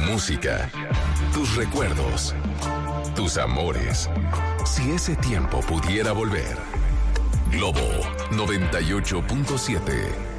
música, tus recuerdos, tus amores. Si ese tiempo pudiera volver. Globo 98.7